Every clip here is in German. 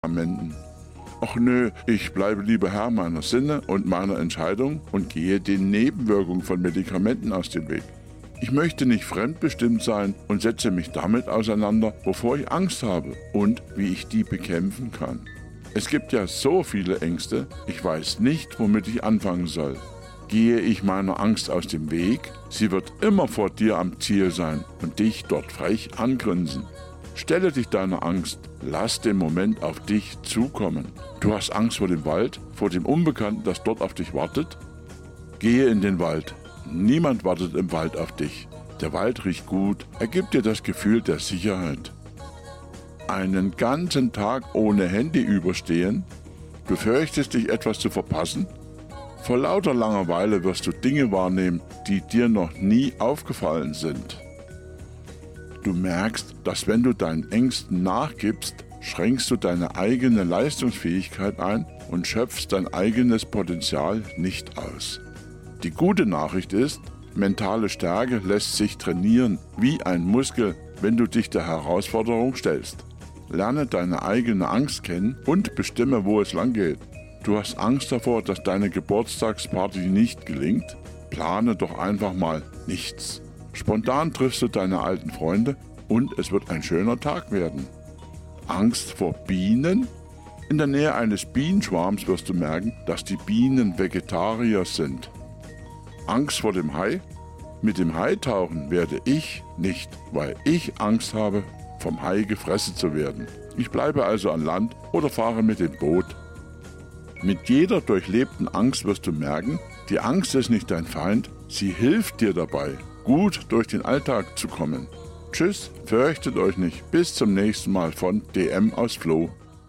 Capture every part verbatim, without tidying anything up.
Medikamenten. Ach nö, ich bleibe lieber Herr meiner Sinne und meiner Entscheidung und gehe den Nebenwirkungen von Medikamenten aus dem Weg. Ich möchte nicht fremdbestimmt sein und setze mich damit auseinander, wovor ich Angst habe und wie ich die bekämpfen kann. Es gibt ja so viele Ängste, ich weiß nicht, womit ich anfangen soll. Gehe ich meiner Angst aus dem Weg, sie wird immer vor dir am Ziel sein und dich dort frech angrinsen. Stelle dich deiner Angst, lass den Moment auf dich zukommen. Du hast Angst vor dem Wald, vor dem Unbekannten, das dort auf dich wartet? Gehe in den Wald. Niemand wartet im Wald auf dich. Der Wald riecht gut, er gibt dir das Gefühl der Sicherheit. Einen ganzen Tag ohne Handy überstehen? Du fürchtest dich etwas zu verpassen? Vor lauter Langeweile wirst du Dinge wahrnehmen, die dir noch nie aufgefallen sind. Du merkst, dass wenn du deinen Ängsten nachgibst, schränkst du deine eigene Leistungsfähigkeit ein und schöpfst dein eigenes Potenzial nicht aus. Die gute Nachricht ist, mentale Stärke lässt sich trainieren wie ein Muskel, wenn du dich der Herausforderung stellst. Lerne deine eigene Angst kennen und bestimme, wo es lang geht. Du hast Angst davor, dass deine Geburtstagsparty nicht gelingt? Plane doch einfach mal nichts. Spontan triffst du deine alten Freunde und es wird ein schöner Tag werden. Angst vor Bienen? In der Nähe eines Bienenschwarms wirst du merken, dass die Bienen Vegetarier sind. Angst vor dem Hai? Mit dem Hai tauchen werde ich nicht, weil ich Angst habe, vom Hai gefressen zu werden. Ich bleibe also an Land oder fahre mit dem Boot. Mit jeder durchlebten Angst wirst du merken, die Angst ist nicht dein Feind, sie hilft dir dabei, gut durch den Alltag zu kommen. Tschüss, fürchtet euch nicht. Bis zum nächsten Mal von D M aus Floh.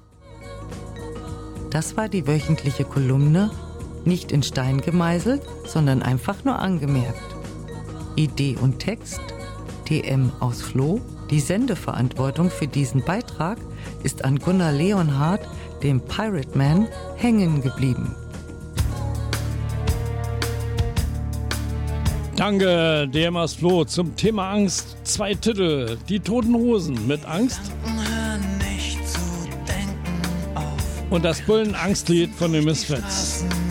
Das war die wöchentliche Kolumne, nicht in Stein gemeißelt, sondern einfach nur angemerkt. Idee und Text, D M aus Floh. Die Sendeverantwortung für diesen Beitrag ist an Gunnar Leonhardt, dem Pirate Man, hängen geblieben. Danke, D M aus Floh. Zum Thema Angst zwei Titel. Die Toten Hosen mit Angst und das Bullen-Angstlied von den Misfits.